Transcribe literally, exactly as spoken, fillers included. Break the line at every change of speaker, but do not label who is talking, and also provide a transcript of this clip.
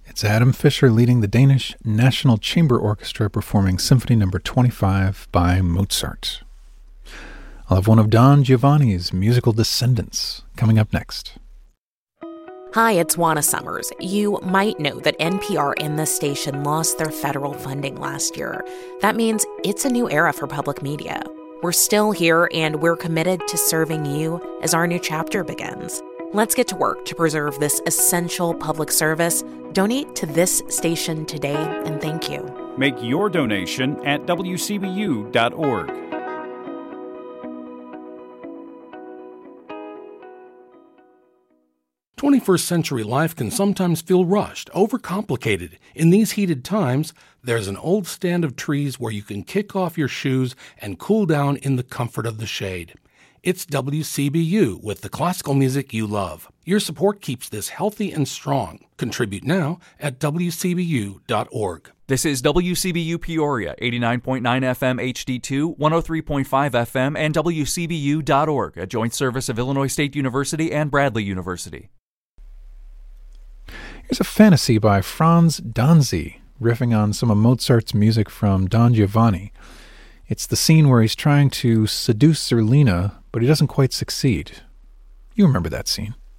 It's Adam Fischer leading the Danish National Chamber Orchestra performing Symphony Number twenty-five by Mozart. I'll have one of Don Giovanni's musical descendants coming up next.
Hi, it's Juana Summers. You might know that N P R and this station lost their federal funding last year. That means it's a new era for public media. We're still here, and we're committed to serving you as our new chapter begins. Let's get to work to preserve this essential public service. Donate to this station today, and thank you.
Make your donation at W C B U dot org.
twenty-first century life can sometimes feel rushed, overcomplicated. In these heated times, there's an old stand of trees where you can kick off your shoes and cool down in the comfort of the shade. It's W C B U with the classical music you love. Your support keeps this healthy and strong. Contribute now at W C B U dot org.
This is W C B U Peoria, eighty-nine point nine F M H D two, one oh three point five F M, and W C B U dot org, a joint service of Illinois State University and Bradley University.
Here's a fantasy by Franz Danzi, riffing on some of Mozart's music from Don Giovanni. It's the scene where he's trying to seduce Zerlina, but he doesn't quite succeed. You remember that scene.